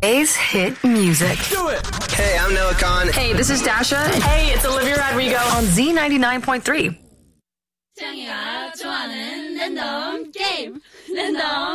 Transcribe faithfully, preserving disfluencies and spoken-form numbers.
Today's hit music. Do it! Hey, I'm Noah Khan. Hey, this is Dasha. Hey, it's Olivia Rodrigo. On Z ninety-nine point three. 짱이가 좋아하는 랜덤 게임 랜덤